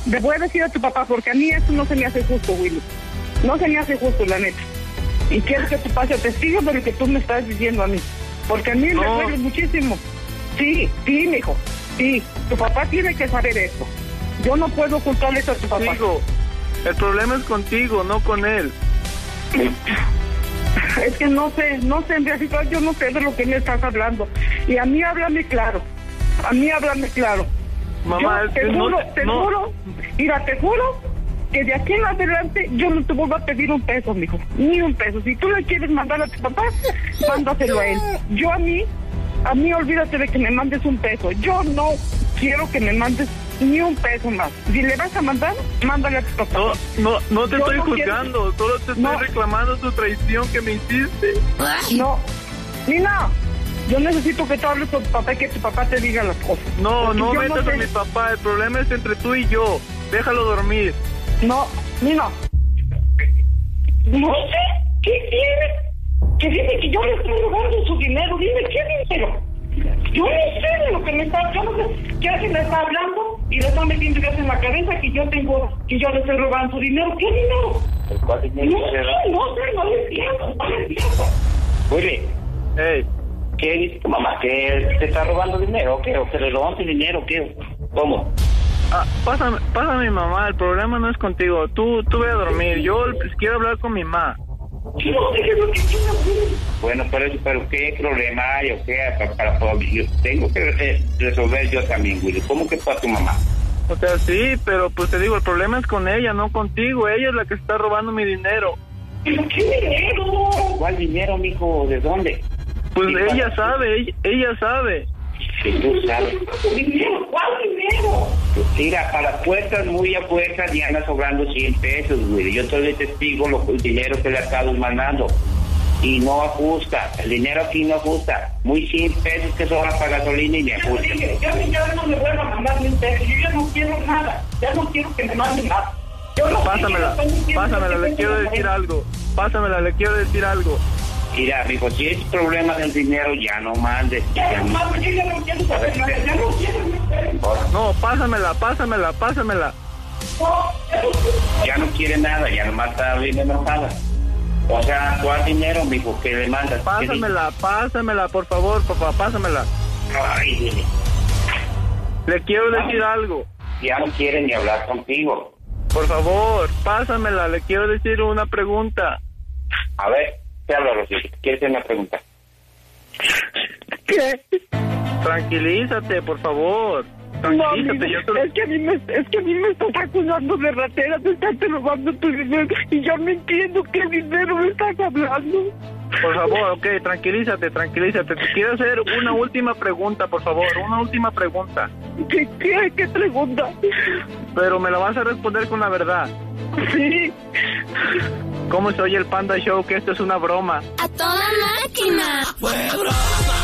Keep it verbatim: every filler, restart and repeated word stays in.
le voy a decir a tu papá, porque a mí eso no se me hace justo, Willy. No se me hace justo, la neta. Y quiero que tu papá sea testigo de lo que tú me estás diciendo a mí. Porque a mí no. me duele muchísimo. Sí, sí, mijo. Sí, tu papá tiene que saber eso. Yo no puedo ocultarle eso a tu papá. Digo, el problema es contigo, no con él. Es que no sé, no sé, en realidad yo no sé de lo que me estás hablando. Y a mí háblame claro. A mí háblame claro. Mamá, yo te no, juro, te no. juro, mira, te juro que de aquí en adelante yo no te vuelvo a pedir un peso, mijo, ni un peso. Si tú le quieres mandar a tu papá, mándaselo a él. Yo a mí, a mí olvídate de que me mandes un peso. Yo no quiero que me mandes ni un peso más. Si le vas a mandar, mándale a tu papá. No, no, no te yo estoy no juzgando, quiero... solo te estoy no. reclamando tu traición que me hiciste. No, Nina, yo necesito que tú hables con tu papá y que tu papá te diga las cosas. No, no metas no a mi papá, el problema es entre tú y yo. Déjalo dormir. No, Nina. No sé, ¿qué quieres? Que dice que yo le estoy robando su dinero. Dime, ¿qué dinero? Yo no sé de lo que me está... Yo no sé qué hace me está hablando y le está metiendo ideas en la cabeza que yo tengo... Que yo le estoy robando su dinero. ¿Qué dinero? ¿Cuál dinero? No sé, no sé, no le entiendo, no le entiendo. Oye, Hey. ¿qué dice tu mamá? ¿Que te está robando dinero o qué? ¿O que le robaste dinero o qué? ¿Cómo? Ah, pásame, pásame a mi mamá, el problema no es contigo. Tú, tú ve a dormir, yo quiero hablar con mi mamá. Yo no sé qué es lo que quiero. Bueno, pero, pero ¿qué problema hay o qué? Para, para, para, yo tengo que eh, resolver yo también, Willy. ¿Cómo que para tu mamá? O sea, sí, pero pues te digo, el problema es con ella, no contigo. Ella es la que está robando mi dinero. ¿Pero qué dinero? ¿Cuál dinero, mijo? ¿De dónde? Pues ¿Y ella cuál? sabe, ella, ella sabe. Si tú sabes. ¿Dinero? ¿Cuál dinero? Mira, para puertas muy a puertas ya anda sobrando cien pesos, güey. Yo soy el testigo lo, el dinero que le acabo mandando. Y no ajusta. El dinero aquí no ajusta. Muy cien pesos que sobran para gasolina y me ajusta. Ya, ya, ya no me vuelvo a mandar ni un peso. Yo ya no quiero nada. Ya no quiero que me manden nada. Yo no Pásamela, quiero, pásamela, le quiero decir algo. Pásamela, le quiero decir algo. Mira, mijo, si es problema del dinero, ya no mandes. Ya no mames, yo ya no quiero saber nada. Ya no quiero. No, pásamela, pásamela, pásamela. Ya no quiere nada, ya nomás está bien enojada. O sea, ¿cuál dinero, mijo, que le mandas? Pásamela, pásamela, por favor, papá, pásamela. Ay, dile. Le quiero decir algo. Ya no quiere ni hablar contigo. Por favor, pásamela, le quiero decir una pregunta. A ver, te hablo, Rocío. ¿Quieres hacer una pregunta? ¿Qué? Tranquilízate, por favor. No, Tranquilízate, mira, yo te... es que a mí me, es que a mí me estás acusando de ratera, te estás robando tu dinero y yo no entiendo qué dinero me estás hablando. Por favor, ok, tranquilízate, tranquilízate. Te quiero hacer una última pregunta, por favor, una última pregunta. ¿Qué, qué, qué pregunta? Pero me la vas a responder con la verdad. Sí. ¿Cómo se oye el Panda Show? Que esto es una broma. A toda máquina. Fue broma.